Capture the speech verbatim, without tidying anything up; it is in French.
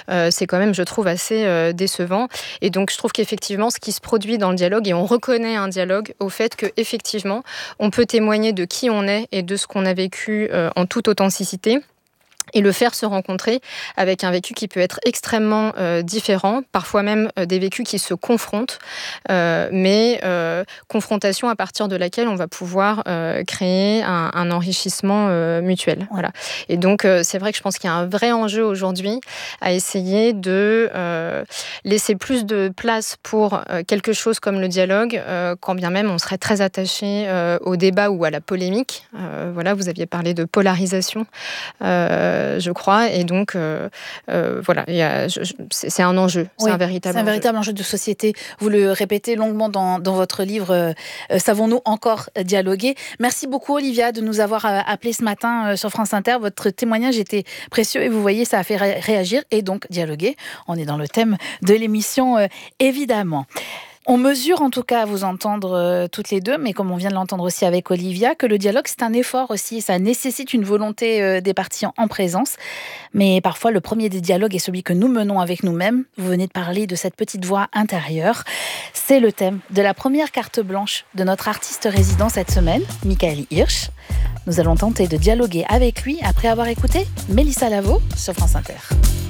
euh, c'est quand même, je trouve, assez euh, décevant. Et donc, je trouve qu'effectivement, ce qui se produit dans le dialogue, et on reconnaît un dialogue au fait qu'effectivement, on peut témoigner de qui on est et de ce qu'on a vécu euh, en toute authenticité. Et le faire se rencontrer avec un vécu qui peut être extrêmement euh, différent, parfois même euh, des vécus qui se confrontent, euh, mais euh, confrontation à partir de laquelle on va pouvoir euh, créer un, un enrichissement euh, mutuel. Voilà. Et donc, euh, c'est vrai que je pense qu'il y a un vrai enjeu aujourd'hui à essayer de euh, laisser plus de place pour euh, quelque chose comme le dialogue, euh, quand bien même on serait très attaché euh, au débat ou à la polémique. Euh, voilà, vous aviez parlé de polarisation. Euh, je crois, et donc euh, euh, voilà, y a, je, je, c'est, c'est un enjeu, c'est oui, un véritable c'est un enjeu. véritable enjeu de société. Vous le répétez longuement dans, dans votre livre euh, Savons-nous encore dialoguer. Merci beaucoup Olivia de nous avoir euh, appelé ce matin euh, sur France Inter. Votre témoignage était précieux et vous voyez, ça a fait ré- réagir et donc dialoguer. On est dans le thème de l'émission, euh, évidemment. On mesure en tout cas à vous entendre euh, toutes les deux, mais comme on vient de l'entendre aussi avec Olivia, que le dialogue c'est un effort aussi, ça nécessite une volonté euh, des parties en, en présence. Mais parfois le premier des dialogues est celui que nous menons avec nous-mêmes. Vous venez de parler de cette petite voix intérieure. C'est le thème de la première carte blanche de notre artiste résident cette semaine, Michael Hirsch. Nous allons tenter de dialoguer avec lui après avoir écouté Mélissa Lavo sur France Inter.